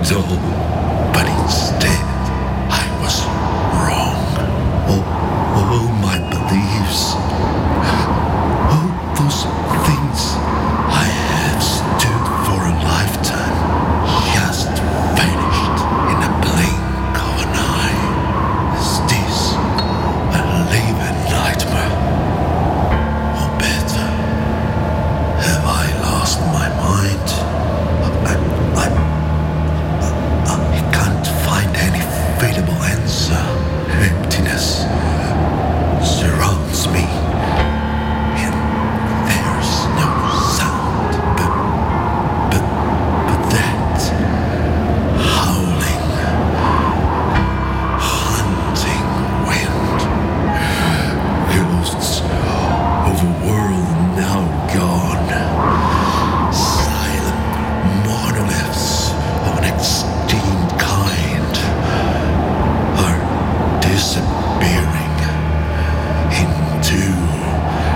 So, but instead, I was wrong. All my beliefs, all those things I have stood for a lifetime, just vanished in a blink of an eye. Is this a living nightmare? Or better, have I lost my mind? I can't find any favorable answer. Emptiness surrounds me, and there's no sound but that howling, hunting wind. Ghosts of a world now gone. Silent monoliths of an extinct kind are disappearing.